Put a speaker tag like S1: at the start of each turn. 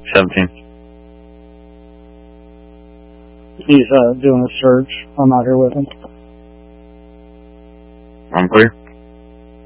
S1: 17.
S2: He's doing a search. I'm out here with him.
S1: I'm clear.